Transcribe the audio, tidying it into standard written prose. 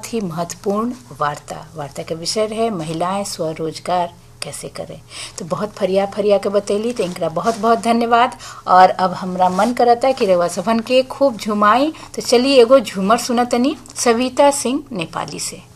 बहुत ही महत्वपूर्ण वार्ता के विषय रहे महिलाएं स्वरोजगार कैसे करें। तो बहुत फरिया के बतैली, तो इनका बहुत बहुत धन्यवाद। और अब हमरा मन करता है कि रउआ सबन के खूब झुमाई। तो चलिए एगो झूमर सुनतनी सविता सिंह नेपाली से।